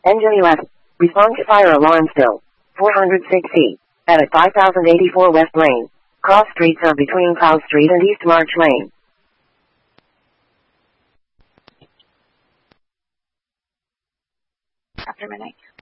Engine 11. Respond to fire alarm still. 406C. At 5084 West Lane. Cross streets are between Cloud Street and East March Lane. After midnight.